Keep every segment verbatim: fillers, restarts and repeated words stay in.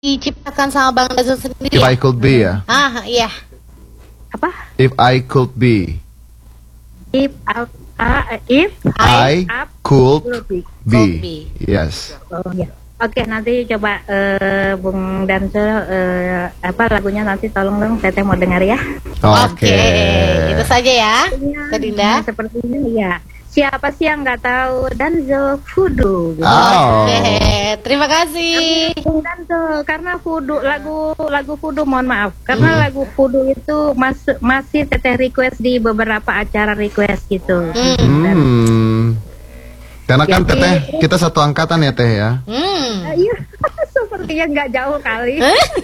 diciptakan sama Bang Dazo sendiri. If ya? I could be ya. Ah, iya. Apa? If I could be. If up, uh, if I up could will be. Could be. be. Yes. Oh ya. Oke, nanti coba eh, Bung Danzo eh, apa lagunya nanti tolong dong Teteh mau dengar ya. Oke. Itu saja ya. Ya, Teh Dinda. sepertinya ya. Siapa sih yang nggak tahu Danzo Voodoo? Gitu. Oh. Oke, terima kasih. Bung Danzo, karena Voodoo lagu lagu Voodoo, mohon maaf, karena Hmm. lagu Voodoo itu masuk masih Teteh request di beberapa acara request gitu. Hmm. Hmm. Karena kan Jadi- Teteh kita satu angkatan ya Teh ya. Hmm. Ah, Iya, sepertinya nggak jauh kali.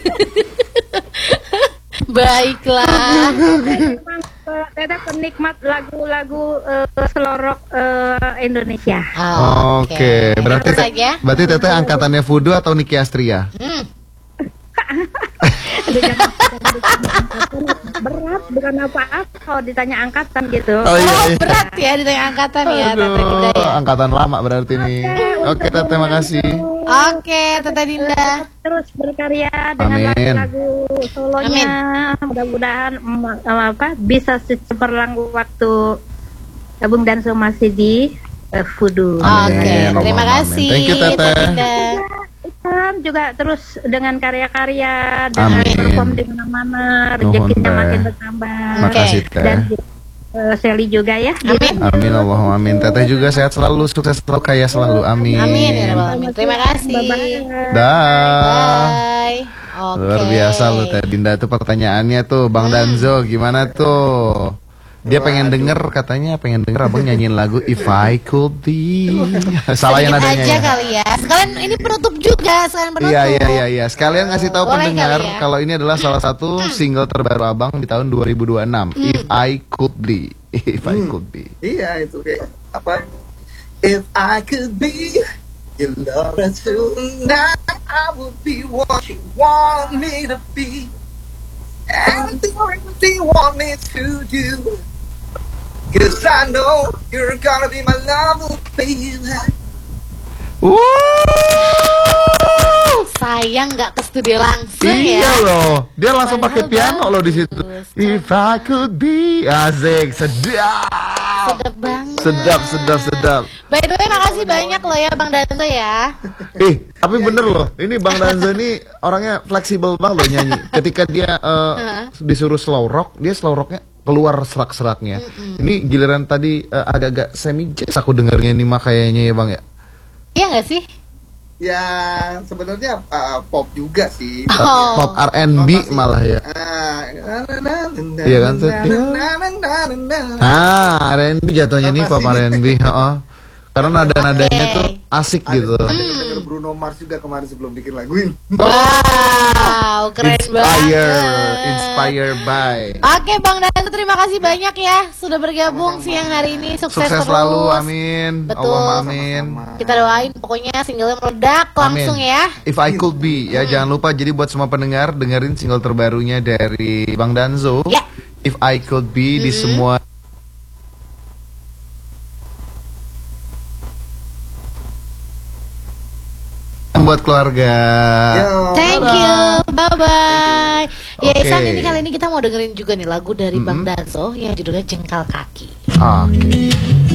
Baiklah. Memang eh, Teteh penikmat lagu-lagu eh, selorok eh, Indonesia. Oh, Oke, berarti Itu te- saja. berarti Teteh angkatannya Voodoo atau Niki Astria? Hmm. Aduh, jangan- jangan- berat bukan apa-apa kalau ditanya angkatan gitu. Oh, iya, Oh, iya. berat ya ditanya angkatan ya, Teteh Dinda Aduh, ya. angkatan lama berarti nih. Oke, Teteh terima kasih. Oke, Teteh Dinda. Terus berkarya dengan Amin. lagu-lagu solonya. Mudah-mudahan em, em, apa bisa seperlang waktu Bung Danzo masih di eh, Voodoo. Amin. Oke, Amin. terima Amin. kasih. Thank you, Teteh. Dinda. Kan juga terus dengan karya-karya dengan Amin. perform di mana-mana, Nuhun, rezekinya Teh. makin bertambah. Makasih Teh. Dan eh, Sally juga ya. Amin. Amin Allahumma amin. Teteh juga sehat selalu, sukses selalu, kaya selalu. Amin. Amin ya Rabbal Alamin. Terima kasih. Bye-bye. Dah. Bye. Oke. Luar biasa lu Teh Dinda tuh pertanyaannya tuh Bang Danzo gimana tuh? Dia pengen denger katanya pengen denger abang nyanyiin lagu If I Could Be. Salahin Sedikit adanya aja ya. kali ya. Sekalian ini penutup juga, sekalian penutup. Iya iya iya iya. Sekalian ngasih tahu Boleh pendengar kali ya? kalau ini adalah salah satu single terbaru abang di tahun dua ribu dua puluh enam. If I Could Be. If I Could Be. Iya itu kayak apa? If I could be your lover tonight, I would be what you want me to be, and do everything you want me to do. Cause I know you're gonna be my lover, baby. Wow. Sayang nggak ke studio langsung Iya ya. loh, dia langsung pakai Padahal piano loh di situ. bagus. If I could be, asik, sedap, Sedap banget. sedap, sedap, sedap. By the way, makasih banyak loh ya Bang Danzo ya. Eh, tapi bener loh, ini Bang Danzo ini orangnya fleksibel banget loh nyanyi. Ketika dia eh, disuruh slow rock, dia slow rocknya keluar serak-seraknya. Ini giliran tadi eh, agak-agak semi jazz aku dengarnya nih mah kayaknya ya Bang ya. Iya nggak sih? Ya sebenarnya uh, pop juga sih. Oh. Pop R and B malah ya. Ah, Iya kan, Seth? Ah, R and B jatuhnya nih pop R and B, heeh. Karena nada-nadanya Oke. tuh asik gitu. Ada denger Bruno Mars juga kemarin sebelum bikin lagu ini. Wow, keren Inspire, banget. inspire by. Oke Bang Danzo, terima kasih banyak ya sudah bergabung siang hari ini. Sukses, Sukses terus. selalu, amin. Betul. Allahumma amin. Kita doain pokoknya singlenya meledak langsung Amin. ya. If I Could Be ya, jangan lupa jadi buat semua pendengar dengerin single terbarunya dari Bang Danzo. Ya. If I Could Be di semua buat keluarga. Yo. Thank you, bye bye. Ya Oke. Ihsan, ini kali ini kita mau dengerin juga nih lagu dari Bang Danzo yang judulnya Jengkal Kaki. Oke.